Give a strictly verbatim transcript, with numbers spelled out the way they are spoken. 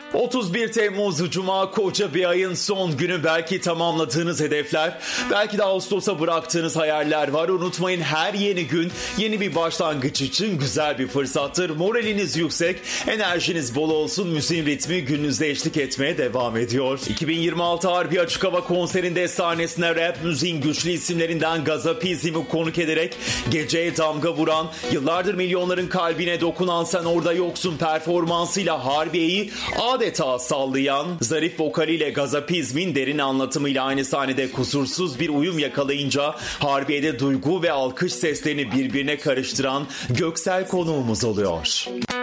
otuz bir Temmuz Cuma, koca bir ayın son günü. Belki tamamladığınız hedefler, belki de Ağustos'a bıraktığınız hayaller var. Unutmayın, her yeni gün yeni bir başlangıç için güzel bir fırsattır. Moraliniz yüksek, enerjiniz bol olsun. Müziğin ritmi gününüzde eşlik etmeye devam ediyor. iki bin yirmi altı Harbiye Açık Hava konserinde sahnesine rap müziğin güçlü isimlerinden Gazapizm'i konuk ederek geceye damga vuran, yıllardır milyonların kalbine dokunan Sen Orada Yoksun performansıyla Harbiye'yi adeta sallayan, zarif vokaliyle Gazapizm'in derin anlatımıyla aynı sahnede kusursuz bir uyum yakalayınca Harbiye'de duygu ve alkış seslerini birbirine karıştıran Göksel konuğumuz oluyor.